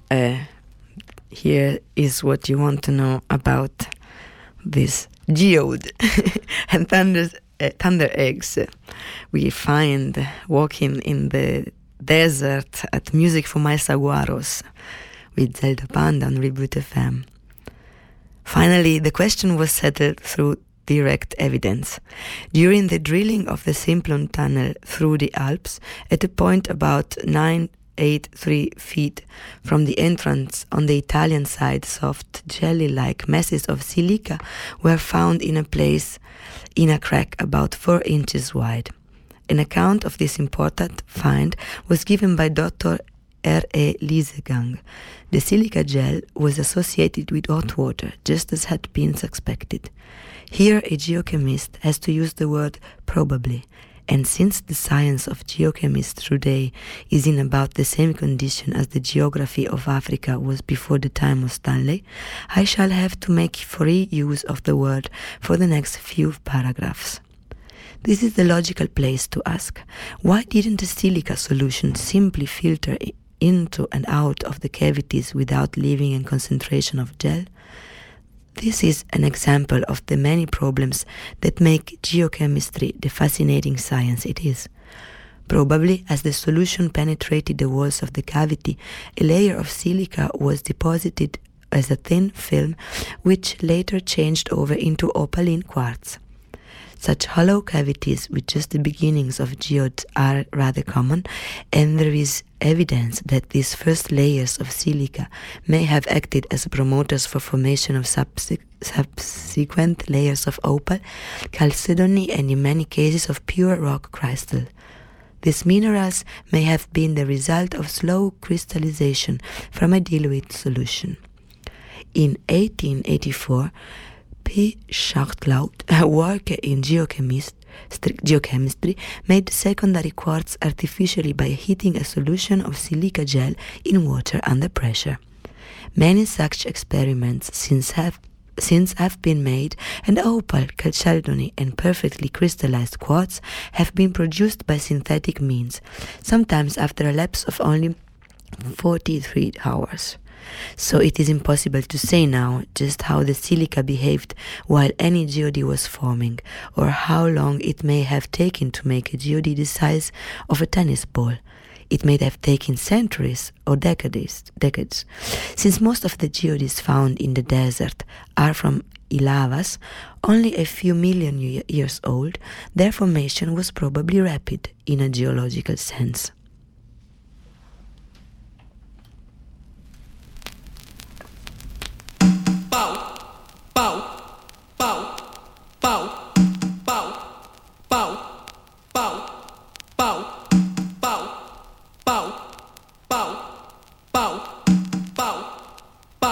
here is what you want to know about this geode and thunder eggs we find walking in the desert at Music for My Saguaros with Zelda Panda on Reboot FM. Finally, the question was settled through direct evidence. During the drilling of the Simplon tunnel through the Alps, at a point about 983 feet from the entrance on the Italian side, soft jelly-like masses of silica were found in a crack about 4 inches wide. An account of this important find was given by Dr. R.E. Liesegang. The silica gel was associated with hot water, just as had been suspected. Here a geochemist has to use the word probably, and since the science of geochemists today is in about the same condition as the geography of Africa was before the time of Stanley, I shall have to make free use of the word for the next few paragraphs. This is the logical place to ask, why didn't the silica solution simply filter into and out of the cavities without leaving a concentration of gel? This is an example of the many problems that make geochemistry the fascinating science it is. Probably as the solution penetrated the walls of the cavity, a layer of silica was deposited as a thin film which later changed over into opaline quartz. Such hollow cavities with just the beginnings of geodes are rather common, and there is evidence that these first layers of silica may have acted as promoters for formation of subsequent layers of opal, chalcedony, and in many cases of pure rock crystal. These minerals may have been the result of slow crystallization from a diluted solution. In 1884, P. Schachtlaut, a worker in geochemistry, made secondary quartz artificially by heating a solution of silica gel in water under pressure. Many such experiments since have been made, and opal, chalcedony, and perfectly crystallized quartz have been produced by synthetic means, sometimes after a lapse of only 43 hours. So it is impossible to say now just how the silica behaved while any geode was forming, or how long it may have taken to make a geode the size of a tennis ball. It may have taken centuries or decades. Since most of the geodes found in the desert are from lavas, only a few million years old, their formation was probably rapid in a geological sense. Pau,